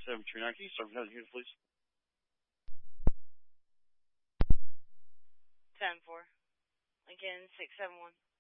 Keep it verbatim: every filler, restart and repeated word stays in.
seven three nine. Can you start another unit, please? ten four. Lincoln six seven one.